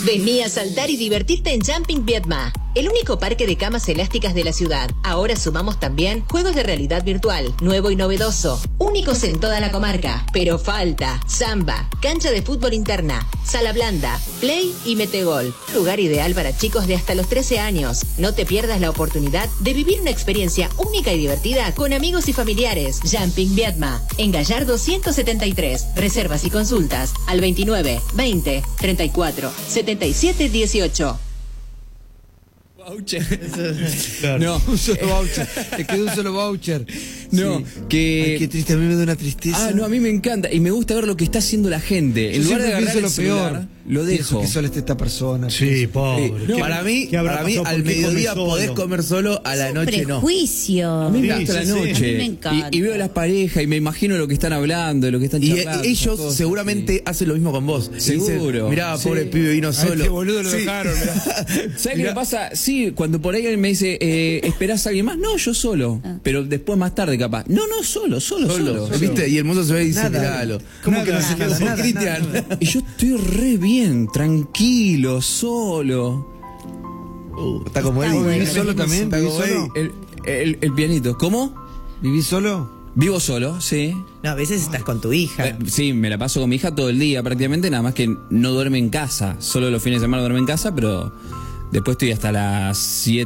Vení a saltar y divertirte en Jumping Vietma, el único parque de camas elásticas de la ciudad. Ahora sumamos también juegos de realidad virtual, nuevo y novedoso, únicos en toda la comarca. Pero falta samba, cancha de fútbol interna, sala blanda, play y metegol. Lugar ideal para chicos de hasta los 13 años. No te pierdas la oportunidad de vivir una experiencia única y divertida con amigos y familiares. Jumping Vietma, en Gallardo 173. Reservas y consultas al 29 20 34 77 18. Voucher. Claro. No, un solo voucher. Te quedó un solo voucher. No, sí. que... Ay, qué triste, a mí me da una tristeza. Ah, no, a mí me encanta. Y me gusta ver lo que está haciendo la gente. En lugar de agarrar el celular, lo dejo. Que solo esté esta persona. Sí, pobre. No, para mí al mediodía podés comer solo, a la noche no. Prejuicio. A mí me Sí, gusta la sí, sí. noche. A mí me encanta. Y veo a las parejas y me imagino lo que están hablando, lo que están charlando. Y ellos cosas, seguramente hacen lo mismo con vos. Seguro. Mirá, pobre pibe vino A solo. este boludo lo dejaron. ¿Sabes qué me pasa? Sí, cuando por ahí alguien me dice, ¿esperás a alguien más? No, yo solo. Pero después más tarde capaz. No, solo. ¿Viste? Y el mundo se ve y dice, Nada. miralo. ¿Cómo que no se queda nada? Cristian. Y yo estoy re bien, tranquilo, solo. Está como él. bueno. ¿Vivís solo también? Está ¿Vivís como solo? El pianito. ¿Cómo? ¿Vivís solo? Vivo solo, sí. No, a veces estás con tu hija. Sí, me la paso con mi hija todo el día prácticamente, nada más que no duerme en casa. Solo los fines de semana duerme en casa, pero después estoy hasta las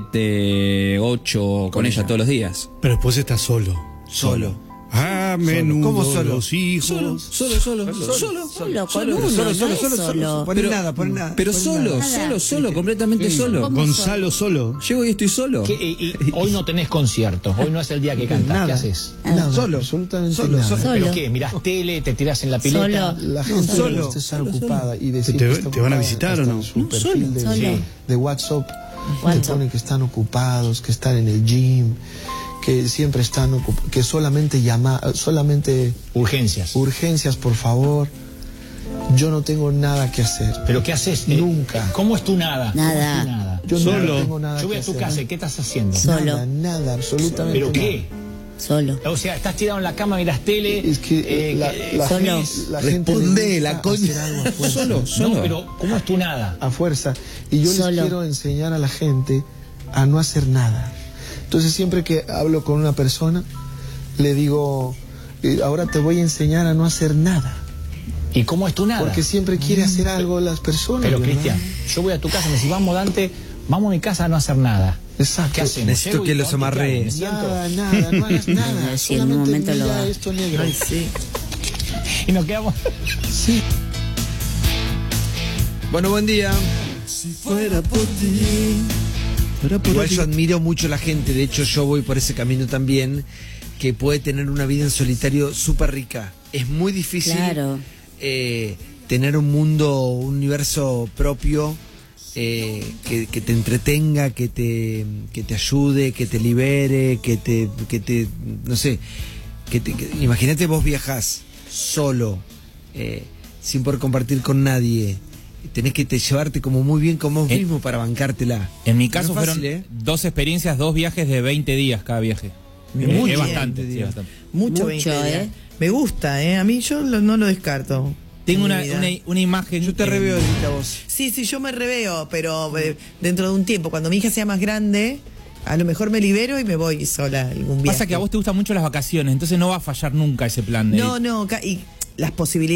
7, 8 con ella todos los días. Pero después estás solo. Solo. A menudo ¿Cómo solo? los hijos. Solo, con uno, Solo. Poner nada. Pero poner nada. solo, completamente solo. ¿Cómo Gonzalo solo. Llego y estoy solo. Y hoy no tenés conciertos, hoy no es el día que cantás. Nada. ¿Qué haces? Nada. Solo. Absolutamente Solo. nada. ¿Pero qué? ¿Mirás tele? ¿Te tirás en la pileta? Solo. La gente Solo. está estar ocupada y decir ¿Te que está van a ocupada visitar o hasta no? en su No, perfil solo. de WhatsApp te ponen que están ocupados, que están en el gym, que siempre están que solamente urgencias, por favor. Yo no tengo nada que hacer. ¿Pero qué haces? Nunca. ¿Cómo es tu nada? Nada. ¿Cómo es tu nada? Yo Solo. no tengo nada Yo voy que a tu hacer. casa, ¿y qué estás haciendo? Solo. Nada, absolutamente ¿Pero qué? Solo. O sea, estás tirado en la cama, miras tele. Es que la solo. gente Responde, le la gusta coña. hacer algo a fuerza. No, pero ¿cómo es tu nada? A fuerza. Y yo Solo. les quiero enseñar a la gente a no hacer nada. Entonces siempre que hablo con una persona, le digo, ahora te voy a enseñar a no hacer nada. ¿Y cómo es tu nada? Porque siempre quiere hacer algo las personas. Pero ¿verdad? Cristian, yo voy a tu casa y me decís, vamos Dante, vamos a mi casa a no hacer nada. Exacto. ¿Qué hacemos? Necesito Llego que y los ¿qué hago? amarre. Me siento. Nada, no hagas nada. Sí, en un Solamente momento lo mira va. esto negro. Y nos quedamos. Sí. Bueno, buen día. Igual yo admiro mucho a la gente, de hecho yo voy por ese camino también, que puede tener una vida en solitario súper rica. Es muy difícil Claro. tener un mundo, un universo propio, que te entretenga, que te ayude, que te libere, que te no sé, imagínate vos viajás solo, sin poder compartir con nadie. Tenés que llevarte como muy bien con vos mismo para bancártela. En mi caso No es fácil, fueron 2 experiencias, 2 viajes de 20 días cada viaje. Muy Es bien. bastante, sí, bastante. Mucho, 20 días. Me gusta, A mí yo no lo descarto. Tengo en una, mi vida. una imagen. Yo te reveo ahorita vos. Sí, yo me reveo, pero dentro de un tiempo, cuando mi hija sea más grande, a lo mejor me libero y me voy sola algún viaje. Pasa que a vos te gustan mucho las vacaciones, entonces no va a fallar nunca ese plan de ir. No, y las posibilidades.